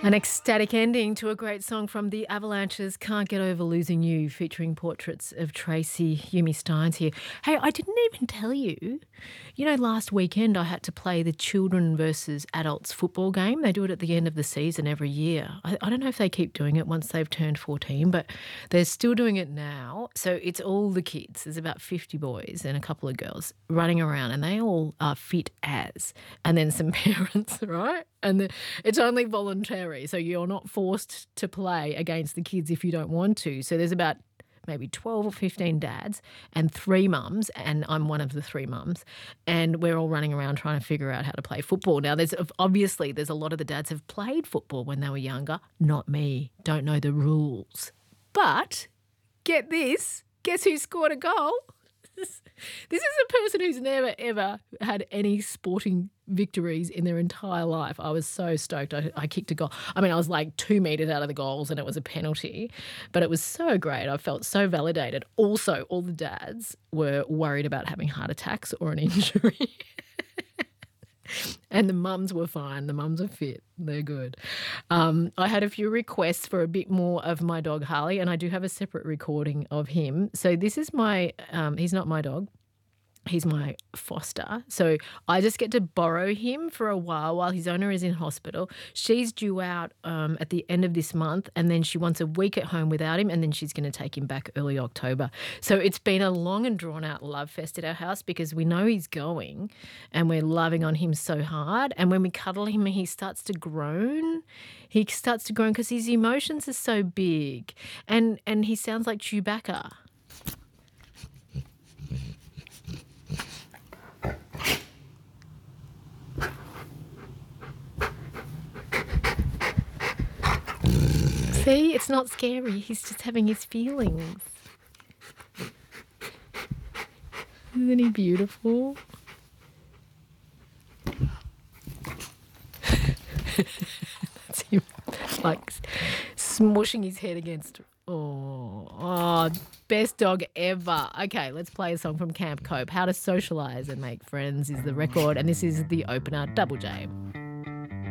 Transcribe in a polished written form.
An ecstatic ending to a great song from the Avalanches, Can't Get Over Losing You, featuring portraits of Tracy Yumi Steins here. Hey, I didn't even tell you, last weekend I had to play the children versus adults football game. They do it at the end of the season every year. I don't know if they keep doing it once they've turned 14, but they're still doing it now. So it's all the kids. There's about 50 boys and a couple of girls running around, and they all are fit as, and then some parents, right? And it's only voluntary, so you're not forced to play against the kids if you don't want to. So there's about maybe 12 or 15 dads and 3 mums, and I'm one of the 3 mums, and we're all running around trying to figure out how to play football. Now, there's a lot of the dads have played football when they were younger. Not me. Don't know the rules. But get this. Guess who scored a goal? This is a person who's never, ever had any sporting victories in their entire life. I was so stoked. I kicked a goal. I mean, I was like 2 metres out of the goals and it was a penalty, but it was so great. I felt so validated. Also, all the dads were worried about having heart attacks or an injury. And the mums were fine. The mums are fit. They're good. I had a few requests for a bit more of my dog, Harley, and I do have a separate recording of him. So this is he's not my dog. He's my foster. So I just get to borrow him for a while his owner is in hospital. She's due out at the end of this month, and then she wants a week at home without him, and then she's going to take him back early October. So it's been a long and drawn-out love fest at our house because we know he's going and we're loving on him so hard. And when we cuddle him, he starts to groan. He starts to groan because his emotions are so big. And he sounds like Chewbacca. See, it's not scary. He's just having his feelings. Isn't he beautiful? That's him, like smushing his head against. Oh, best dog ever. Okay, let's play a song from Camp Cope. How to Socialise and Make Friends is the record, and this is the opener, Double J.